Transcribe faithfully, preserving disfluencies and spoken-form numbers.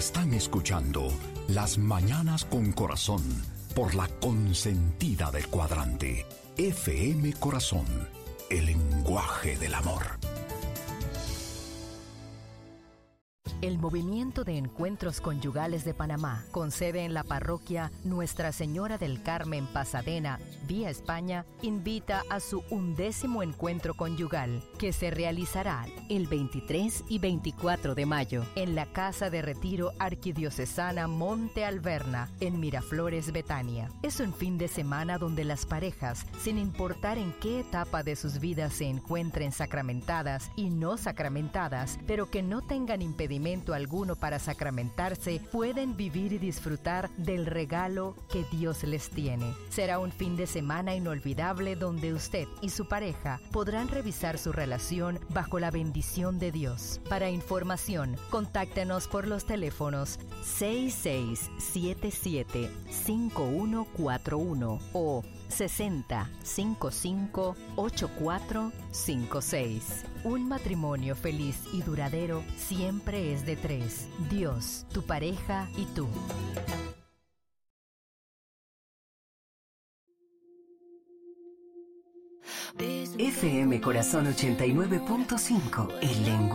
Están escuchando Las Mañanas con Corazón por la consentida del cuadrante. F M Corazón, el lenguaje del amor. El Movimiento de Encuentros Conyugales de Panamá, con sede en la parroquia Nuestra Señora del Carmen, Pasadena, vía España, invita a su undécimo encuentro conyugal, que se realizará el veintitrés y veinticuatro de mayo en la Casa de Retiro Arquidiocesana Monte Alverna, en Miraflores, Betania. Es un fin de semana donde las parejas, sin importar en qué etapa de sus vidas se encuentren sacramentadas y no sacramentadas, pero que no tengan impedimento alguno para sacramentarse, pueden vivir y disfrutar del regalo que Dios les tiene. Será un fin de semana inolvidable donde usted y su pareja podrán revisar su relación bajo la bendición de Dios. Para información, contáctenos por los teléfonos seis seis siete siete, cinco uno cuatro uno o sesenta, cincuenta y cinco, ochenta y cuatro cincuenta y seis. Un matrimonio feliz y duradero siempre es de tres: Dios, tu pareja y tú. F M Corazón ochenta y nueve punto cinco, el lenguaje